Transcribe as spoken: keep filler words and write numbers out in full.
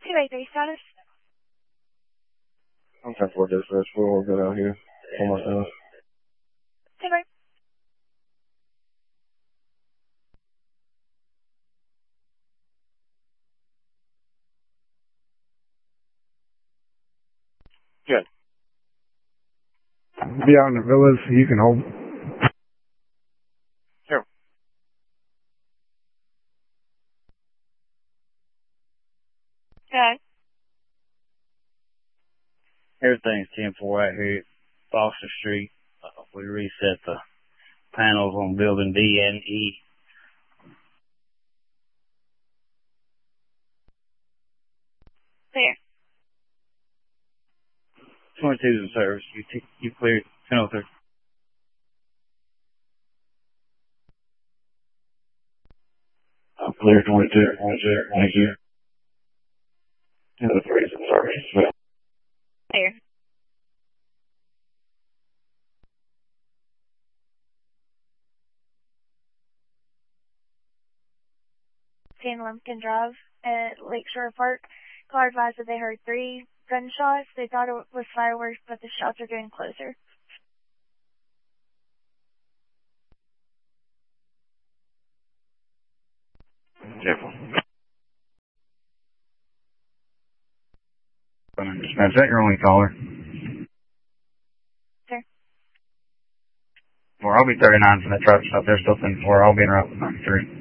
two eight three status. I'm ten four dispatch. We'll get out here. One more time. ten four. Good. Be out in the villas, you can hold. Sure. Okay. Everything's ten four out here at Foster Street. Uh, we reset the panels on building D and E. Clear. twenty-two's in service. You, t- you cleared ten oh three. I'm clear twenty-two. twenty-two. Thank you. ten oh three is in service. Clear. ten Lumpkin Drive at Lakeshore Park. Car advised that they heard three gunshots. They thought it was fireworks, but the shots are getting closer. Careful. Is that your only caller? Sir. Well, I'll be thirty-nine from the truck stop. They're still ten four. I'll be in route ninety-three.